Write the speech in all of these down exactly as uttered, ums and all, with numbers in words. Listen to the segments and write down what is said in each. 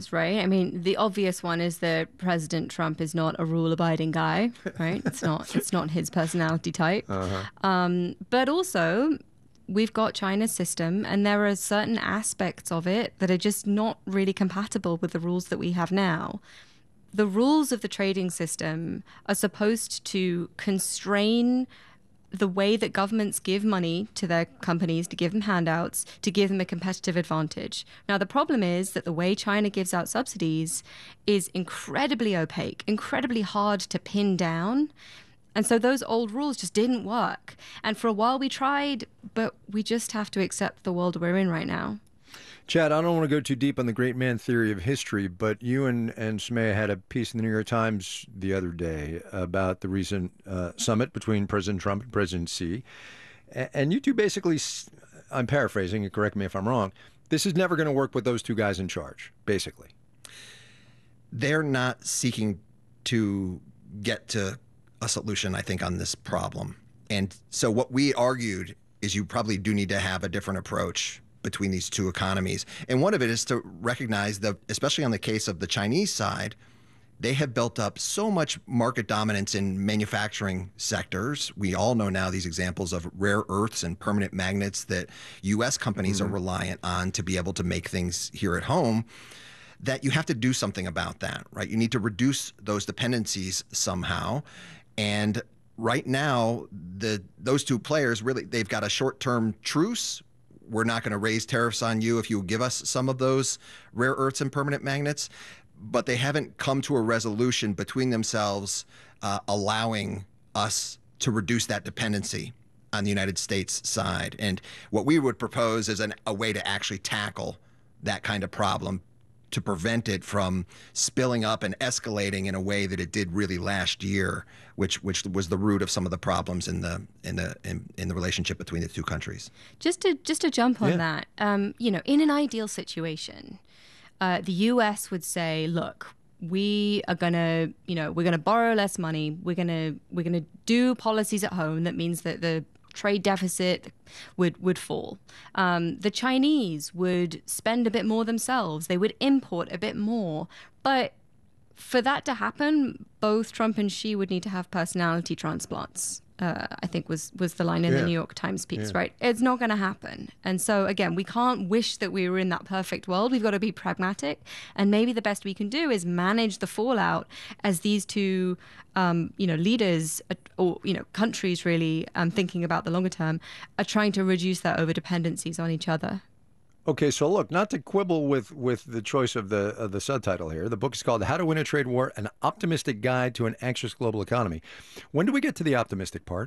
reasons, right? I mean, the obvious one is that President Trump is not a rule-abiding guy, right? It's not. It's not his personality type. Uh-huh. Um, but also, we've got China's system, and there are certain aspects of it that are just not really compatible with the rules that we have now. The rules of the trading system are supposed to constrain the way that governments give money to their companies, to give them handouts, to give them a competitive advantage. Now, the problem is that the way China gives out subsidies is incredibly opaque, incredibly hard to pin down. And so those old rules just didn't work. And for a while we tried, but we just have to accept the world we're in right now. Chad, I don't want to go too deep on the great man theory of history, but you and, and Sumaya had a piece in the New York Times the other day about the recent uh, summit between President Trump and President Xi. And you two basically, I'm paraphrasing, correct me if I'm wrong, this is never going to work with those two guys in charge, basically. They're not seeking to get to a solution, I think, on this problem. And so what we argued is you probably do need to have a different approach between these two economies. And one of it is to recognize that, especially on the case of the Chinese side, they have built up so much market dominance in manufacturing sectors. We all know now these examples of rare earths and permanent magnets that U S companies mm-hmm. are reliant on to be able to make things here at home, that you have to do something about that, right? You need to reduce those dependencies somehow. And right now, the those two players really, they've got a short-term truce. We're not going to raise tariffs on you if you give us some of those rare earths and permanent magnets. But they haven't come to a resolution between themselves uh, allowing us to reduce that dependency on the United States side. And what we would propose is an, a way to actually tackle that kind of problem, to prevent it from spilling up and escalating in a way that it did really last year, which which was the root of some of the problems in the in the in, in the relationship between the two countries. Just to just to jump on Yeah. that, um, you know, in an ideal situation, uh, the U S would say, look, we are gonna, you know, we're gonna borrow less money. We're gonna we're gonna do policies at home that means that the trade deficit would would fall. Um, the Chinese would spend a bit more themselves. They would import a bit more. But for that to happen, both Trump and Xi would need to have personality transplants. Uh, I think was was the line in Yeah. the New York Times piece, Yeah. right? It's not going to happen. And so, again, we can't wish that we were in that perfect world. We've got to be pragmatic. And maybe the best we can do is manage the fallout as these two, um, you know, leaders uh, or, you know, countries really um, thinking about the longer term are trying to reduce their over-dependencies on each other. Okay, so look, not to quibble with, with the choice of the of the subtitle here. The book is called How to Win a Trade War, An Optimistic Guide to an Anxious Global Economy. When do we get to the optimistic part?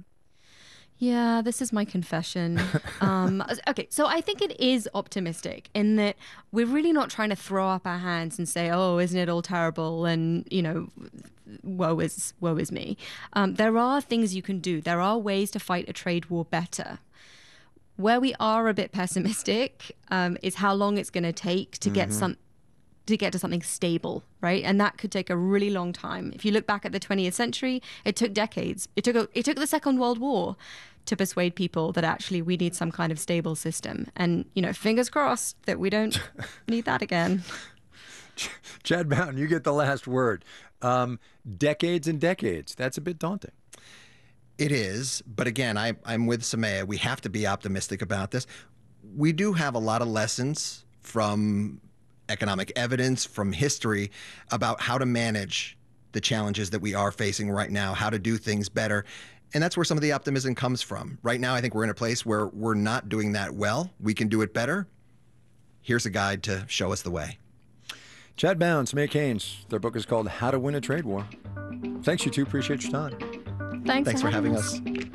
Yeah, this is my confession. um, okay, so I think it is optimistic in that we're really not trying to throw up our hands and say, oh, isn't it all terrible? And, you know, woe is, woe is me. Um, there are things you can do. There are ways to fight a trade war better. Where we are a bit pessimistic um, is how long it's going to take to get some to get to something stable, right? And that could take a really long time. If you look back at the twentieth century, it took decades. It took a, it took the Second World War to persuade people that actually we need some kind of stable system. And, you know, fingers crossed that we don't need that again. Chad Bown, you get the last word. Um, decades and decades. That's a bit daunting. It is, but again, I, I'm with Sumaya. We have to be optimistic about this. We do have a lot of lessons from economic evidence, from history, about how to manage the challenges that we are facing right now, how to do things better. And that's where some of the optimism comes from. Right now, I think we're in a place where we're not doing that well. We can do it better. Here's a guide to show us the way. Chad Bown, Sumaya Keynes. Their book is called How to Win a Trade War. Thanks, you two. Appreciate your time. Thanks, Thanks for having us. us.